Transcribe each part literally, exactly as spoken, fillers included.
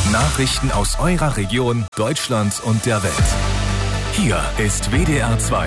Nachrichten aus eurer Region, Deutschland und der Welt. Hier ist W D R zwei.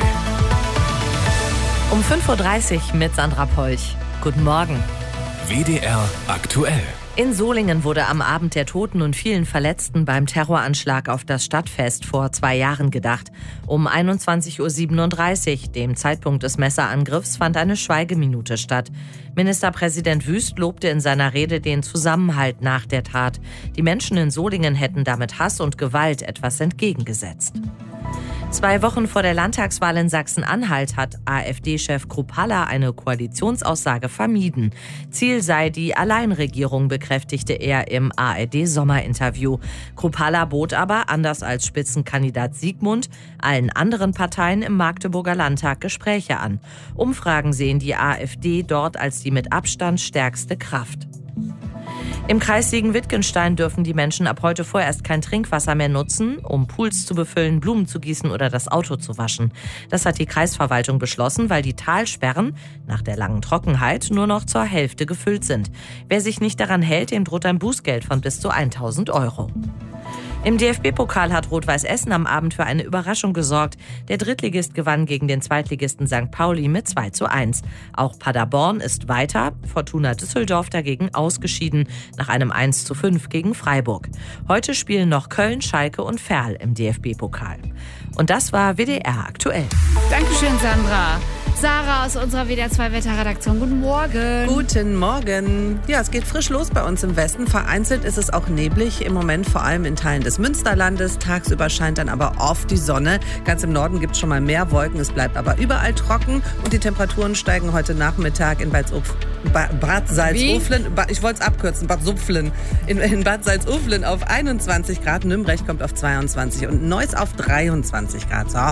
Um fünf Uhr dreißig mit Sandra Polch. Guten Morgen. W D R aktuell. In Solingen wurde am Abend der Toten und vielen Verletzten beim Terroranschlag auf das Stadtfest vor zwei Jahren gedacht. Um einundzwanzig Uhr siebenunddreißig, dem Zeitpunkt des Messerangriffs, fand eine Schweigeminute statt. Ministerpräsident Wüst lobte in seiner Rede den Zusammenhalt nach der Tat. Die Menschen in Solingen hätten damit Hass und Gewalt etwas entgegengesetzt. Zwei Wochen vor der Landtagswahl in Sachsen-Anhalt hat AfD-Chef Kruppalla eine Koalitionsaussage vermieden. Ziel sei die Alleinregierung, bekräftigte er im A R D-Sommerinterview. Kruppalla bot aber, anders als Spitzenkandidat Siegmund, allen anderen Parteien im Magdeburger Landtag Gespräche an. Umfragen sehen die AfD dort als die mit Abstand stärkste Kraft. Im Kreis Siegen-Wittgenstein dürfen die Menschen ab heute vorerst kein Trinkwasser mehr nutzen, um Pools zu befüllen, Blumen zu gießen oder das Auto zu waschen. Das hat die Kreisverwaltung beschlossen, weil die Talsperren nach der langen Trockenheit nur noch zur Hälfte gefüllt sind. Wer sich nicht daran hält, dem droht ein Bußgeld von bis zu tausend Euro. Im D F B-Pokal hat Rot-Weiß Essen am Abend für eine Überraschung gesorgt. Der Drittligist gewann gegen den Zweitligisten Sankt Pauli mit zwei zu eins. Auch Paderborn ist weiter, Fortuna Düsseldorf dagegen ausgeschieden nach einem eins zu fünf gegen Freiburg. Heute spielen noch Köln, Schalke und Verl im D F B-Pokal. Und das war W D R aktuell. Dankeschön, Sandra. Sarah aus unserer W D R zwei Wetterredaktion. Guten Morgen. Guten Morgen. Ja, es geht frisch los bei uns im Westen. Vereinzelt ist es auch neblig. Im Moment vor allem in Teilen des Münsterlandes. Tagsüber scheint dann aber oft die Sonne. Ganz im Norden gibt es schon mal mehr Wolken. Es bleibt aber überall trocken. Und die Temperaturen steigen heute Nachmittag in Bad, ba- Bad Salzuflen. Ba- ich wollte es abkürzen. Bad Supflen. In, in Bad Salzuflen auf einundzwanzig Grad. Nürnberg kommt auf zweiundzwanzig und Neuss auf dreiundzwanzig Grad. So.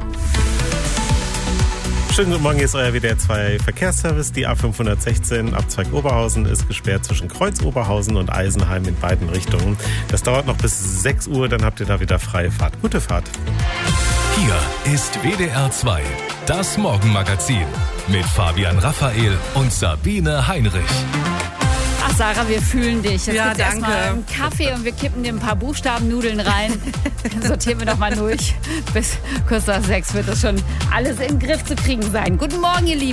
Schönen guten Morgen, hier ist euer W D R zwei Verkehrsservice. Die A fünfhundertsechzehn Abzweig Oberhausen ist gesperrt zwischen Kreuz Oberhausen und Eisenheim in beiden Richtungen. Das dauert noch bis sechs Uhr, dann habt ihr da wieder freie Fahrt. Gute Fahrt. Hier ist W D R zwei, das Morgenmagazin mit Fabian Raphael und Sabine Heinrich. Ach, Sarah, wir fühlen dich. Jetzt Ja, gibt's danke. erstmal einen Kaffee und wir kippen dir ein paar Buchstabennudeln rein. Dann sortieren wir doch mal durch. Bis kurz nach sechs wird das schon alles in den Griff zu kriegen sein. Guten Morgen, ihr Lieben.